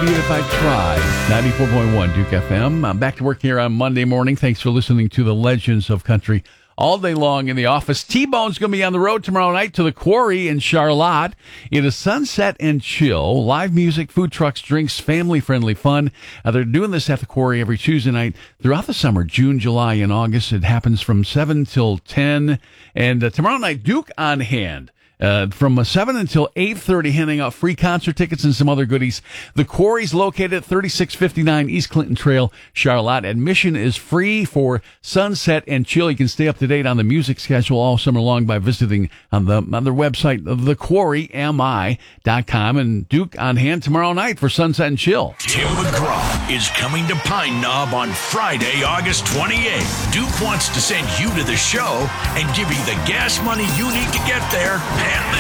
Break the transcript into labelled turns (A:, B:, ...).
A: you if I tried. 94.1 Duke FM. I'm back to work here on Monday morning. Thanks for listening to the Legends of Country all day long in the office. T-Bone's going to be on the road tomorrow night to the Quarry in Charlotte. It is Sunset and Chill. Live music, food trucks, drinks, family-friendly fun. They're doing this at the Quarry every Tuesday night throughout the summer, June, July, and August. It happens from 7 till 10. And tomorrow night, Duke on hand. From 7 until 8:30, handing out free concert tickets and some other goodies. The Quarry's located at 3659 East Clinton Trail, Charlotte. Admission is free for Sunset and Chill. You can stay up to date on the music schedule all summer long by visiting on their website, thequarrymi.com. And Duke on hand tomorrow night for Sunset and Chill.
B: Tim McGraw is coming to Pine Knob on Friday, August 28th. Duke wants to send you to the show and give you the gas money you need to get there. And